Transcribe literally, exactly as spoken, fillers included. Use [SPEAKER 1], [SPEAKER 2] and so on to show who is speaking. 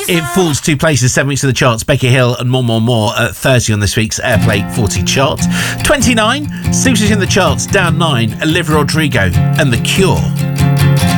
[SPEAKER 1] It falls two places, seven weeks of the charts. Becky Hill and More, More, More at thirty on this week's Airplay forty chart. twenty-nine, Susan's in the charts, down nine, Olivia Rodrigo and The Cure.